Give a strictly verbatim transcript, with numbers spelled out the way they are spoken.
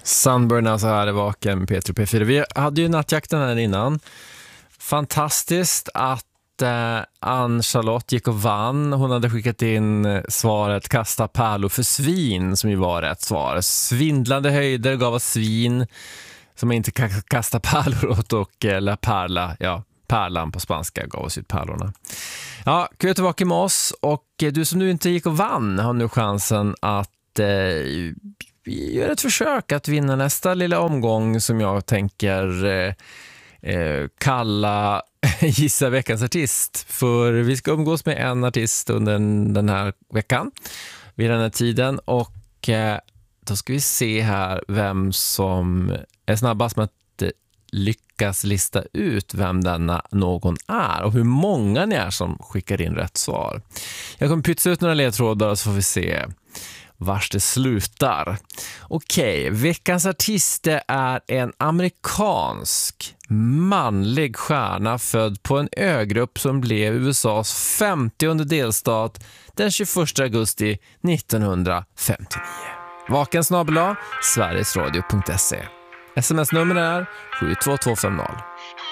Sunburn alltså här i Vaken med Peter och P fyra. Vi hade ju nattjakten här innan. Fantastiskt att eh, Ann-Charlotte gick och vann. Hon hade skickat in svaret kasta pärlor för svin, som ju var rätt svar. Svindlande höjder gav oss svin som inte kan kasta pärlor åt, och eller pärla, ja, pärlan på spanska gav oss ut pärlorna. Ja, kul att du var vaken med oss, och du som nu inte gick och vann har nu chansen att eh, gör ett försök att vinna nästa lilla omgång som jag tänker eh, eh, kalla Gissa veckans artist. För vi ska umgås med en artist under den här veckan vid den här tiden, och eh, då ska vi se här vem som är snabbast med att eh, lyckas lista ut vem denna någon är och hur många ni är som skickar in rätt svar. Jag kommer pytsa ut några ledtrådar så får vi se vars det slutar. Okej, veckans artist är en amerikansk manlig stjärna född på en ögrupp som blev U S A:s femtionde delstat den tjugoförsta augusti nittonhundrafemtionio. Vaken snabel-a sverigesradio punkt se. Sms-nummer är sju två två fem noll.